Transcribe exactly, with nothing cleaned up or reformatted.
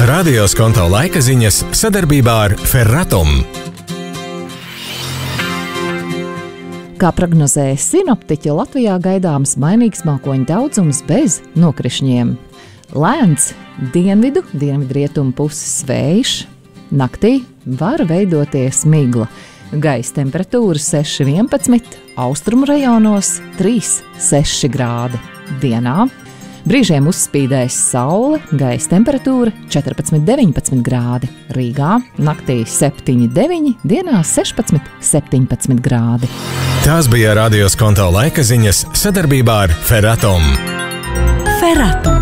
Radio Skonto laika ziņas sadarbībā ar Ferratum. Kā prognozēja sinoptiķi, Latvijā gaidāms mainīgs mākoņu daudzums bez nokrišņiem. Lēns dienvidu, dienvidrietumu puses vējš. Naktī var veidoties migla. Gaisa temperatūra seši vienpadsmit, austrumu rajonos trīs seši grādi. Dienā brīžiem uzspīdēs saule, gaisa temperatūra četrpadsmit deviņpadsmit grādi. Rīgā naktī septiņi deviņi, dienā sešpadsmit septiņpadsmit grādi. Tās bija Radio Skonto laika ziņas sadarbībā ar Ferratum. Ferratum.